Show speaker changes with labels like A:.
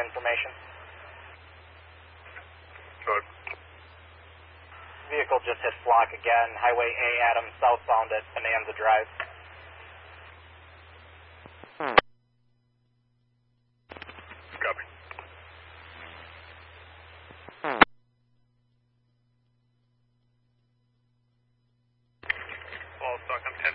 A: information.
B: Good.
A: Vehicle just hit flock again. Highway A Adams southbound at Bonanza Drive.
B: Copy. All stock, I'm 10